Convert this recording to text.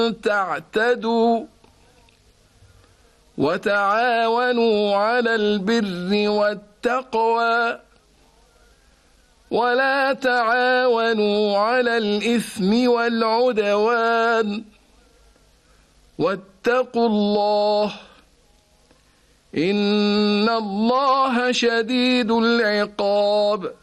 تعتدوا وتعاونوا على البر والتقوى ولا تعاونوا على الإثم والعدوان واتقوا الله إن الله شديد العقاب.